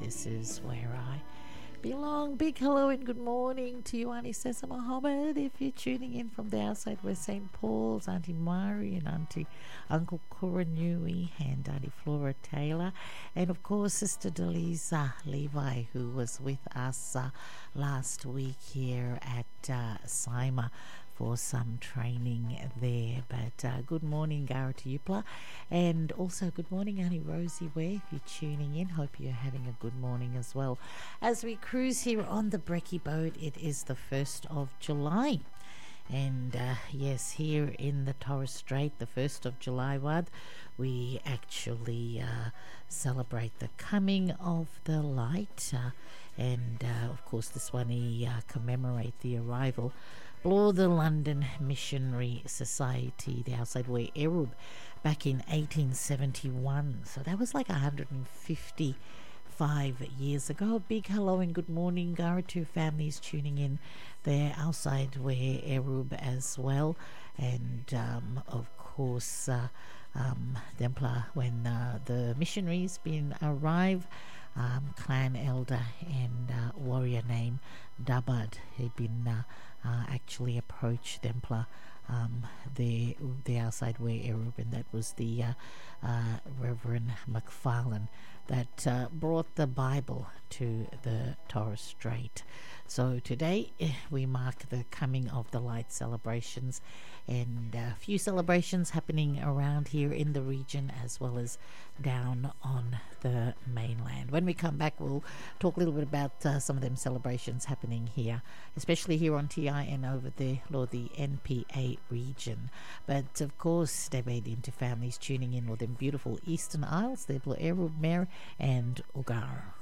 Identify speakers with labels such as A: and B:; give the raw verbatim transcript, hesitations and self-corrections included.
A: this is where I belong. Big hello and good morning to you, Auntie Sessa Mohammed. If you're tuning in from the outside West Saint Paul's, Auntie Mari and Auntie Uncle Cora Nui and Auntie Flora Taylor, and of course Sister Delisa Levi, who was with us uh, last week here at uh, Sima for some training there. But uh, good morning, Garrett Upla, and also good morning, Auntie Rosie Ware, if you're tuning in. Hope you're having a good morning as well. As we cruise here on the Brekkie boat, it is the first of July. And uh, yes, here in the Torres Strait, the first of July, Wad, we actually uh, celebrate the coming of the light. Uh, and uh, of course, this one we uh, commemorate the arrival Bloor the London Missionary Society, the outside way Erub, back in eighteen seventy-one. So that was like one hundred fifty-five years ago. Big hello and good morning, Garatu families tuning in there outside way Erub as well. And um, of course, uh, um, Dempla, when uh, the missionaries been arrive, um, clan elder and uh, warrior named Dabad had been uh, uh, actually approached Dempla, um, the the outside way Arab, and that was the uh, uh, Reverend McFarlane that uh, brought the Bible to the Torres Strait. So today we mark the coming of the light celebrations, and a few celebrations happening around here in the region as well as down on the mainland. When we come back, we'll talk a little bit about uh, some of them celebrations happening here, especially here on T I N over there, or the N P A region. But of course, they made into families tuning in with them beautiful Eastern Isles, the Erub Mare and Ugar.